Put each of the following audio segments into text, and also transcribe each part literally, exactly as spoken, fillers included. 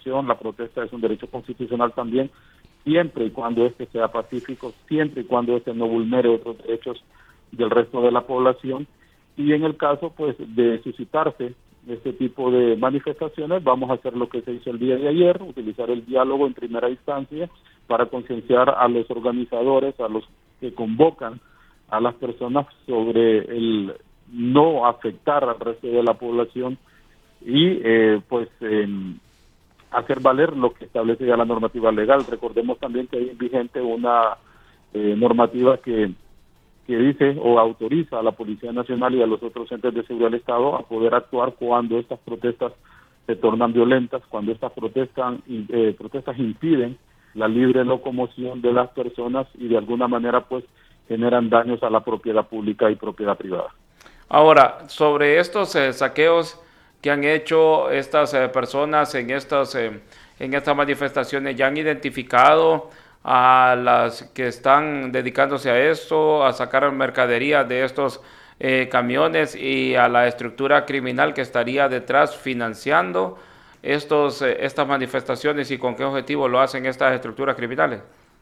manifestación, la protesta es un derecho constitucional también, siempre y cuando este sea pacífico, siempre y cuando este no vulnere otros derechos del resto de la población. Y en el caso pues de suscitarse este tipo de manifestaciones, vamos a hacer lo que se hizo el día de ayer, utilizar el diálogo en primera instancia para concienciar a los organizadores, a los que convocan a las personas sobre el no afectar al resto de la población y eh, pues eh, hacer valer lo que establece ya la normativa legal. Recordemos también que hay vigente una eh, normativa que que dice o autoriza a la Policía Nacional y a los otros entes de seguridad del Estado a poder actuar cuando estas protestas se tornan violentas, cuando estas protestas, eh, protestas impiden la libre locomoción de las personas y de alguna manera pues generan daños a la propiedad pública y propiedad privada. Ahora, sobre estos eh, saqueos que han hecho estas eh, personas en, estos, eh, en estas manifestaciones, ¿ya han identificado a las que están dedicándose a esto, a sacar mercadería de estos eh, camiones y a la estructura criminal que estaría detrás financiando estos, eh, estas manifestaciones y con qué objetivo lo hacen estas estructuras criminales?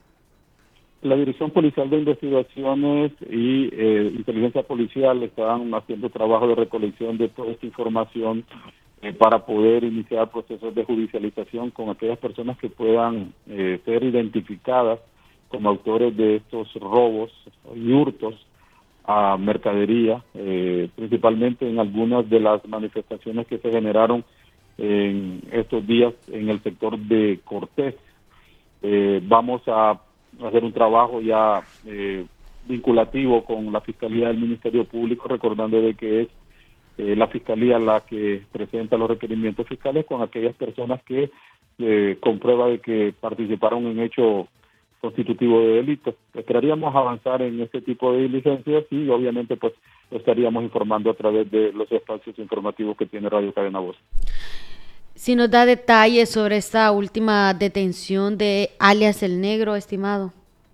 La Dirección Policial de Investigaciones y eh, Inteligencia Policial están haciendo trabajo de recolección de toda esta información eh, para poder iniciar procesos de judicialización con aquellas personas que puedan eh, ser identificadas como autores de estos robos y hurtos a mercadería, eh, principalmente en algunas de las manifestaciones que se generaron en estos días en el sector de Cortés. Eh, vamos a hacer un trabajo ya eh, vinculativo con la Fiscalía del Ministerio Público, recordando de que es eh, la Fiscalía la que presenta los requerimientos fiscales con aquellas personas que eh, comprueba de que participaron en hecho constitutivo de delito. Esperaríamos avanzar en este tipo de diligencias y obviamente pues lo estaríamos informando a través de los espacios informativos que tiene Radio Cadena Voz. Si nos da detalles sobre esta última detención de alias El Negro, estimado.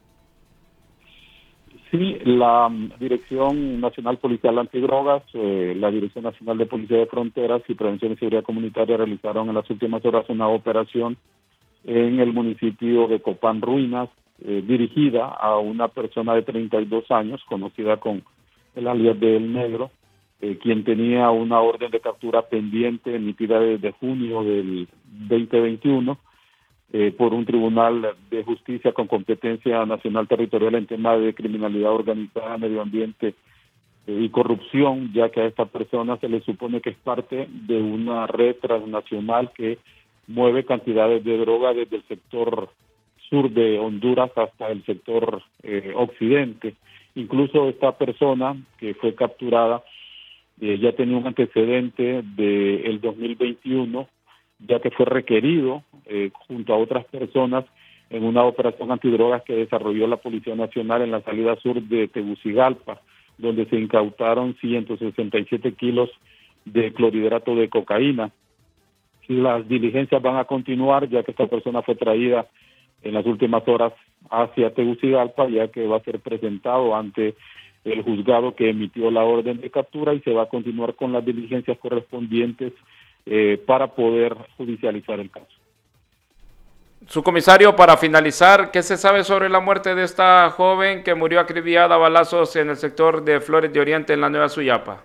Sí, la um, Dirección Nacional Policial Antidrogas, eh, la Dirección Nacional de Policía de Fronteras y Prevención y Seguridad Comunitaria realizaron en las últimas horas una operación en el municipio de Copán Ruinas, eh, dirigida a una persona de treinta y dos años, conocida con el alias de El Negro, Eh, quien tenía una orden de captura pendiente emitida desde junio del veinte veintiuno eh, por un tribunal de justicia con competencia nacional territorial en tema de criminalidad organizada, medio ambiente eh, y corrupción, ya que a esta persona se le supone que es parte de una red transnacional que mueve cantidades de droga desde el sector sur de Honduras hasta el sector eh, occidente. Incluso esta persona que fue capturada Eh, ya tenía un antecedente del dos mil veintiuno, ya que fue requerido eh, junto a otras personas en una operación antidrogas que desarrolló la Policía Nacional en la salida sur de Tegucigalpa, donde se incautaron ciento sesenta y siete kilos de clorhidrato de cocaína. Las diligencias van a continuar, ya que esta persona fue traída en las últimas horas hacia Tegucigalpa, ya que va a ser presentado ante el juzgado que emitió la orden de captura y se va a continuar con las diligencias correspondientes eh, para poder judicializar el caso. Subcomisario, para finalizar, ¿qué se sabe sobre la muerte de esta joven que murió acribillada a balazos en el sector de Flores de Oriente en la Nueva Suyapa?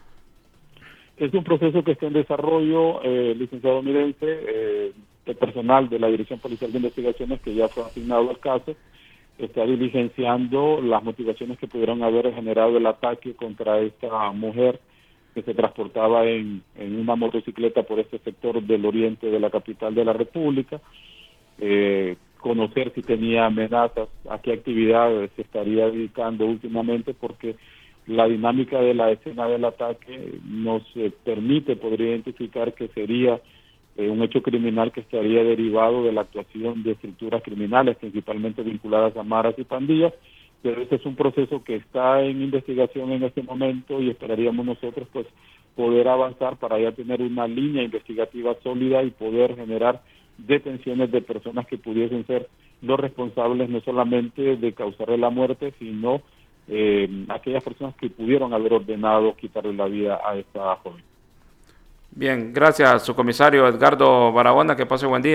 Es un proceso que está en desarrollo, eh, licenciado Mirense, eh, el personal de la Dirección Policial de Investigaciones que ya fue asignado al caso, está diligenciando las motivaciones que pudieron haber generado el ataque contra esta mujer que se transportaba en, en una motocicleta por este sector del oriente de la capital de la República, eh, conocer si tenía amenazas, a qué actividades se estaría dedicando últimamente, porque la dinámica de la escena del ataque nos eh, permite poder identificar que sería Eh, un hecho criminal que estaría derivado de la actuación de estructuras criminales, principalmente vinculadas a maras y pandillas, pero este es un proceso que está en investigación en este momento y esperaríamos nosotros pues poder avanzar para ya tener una línea investigativa sólida y poder generar detenciones de personas que pudiesen ser los responsables no solamente de causarle la muerte, sino eh, aquellas personas que pudieron haber ordenado quitarle la vida a esta joven. Bien, gracias, subcomisario Edgardo Barahona, que pase buen día.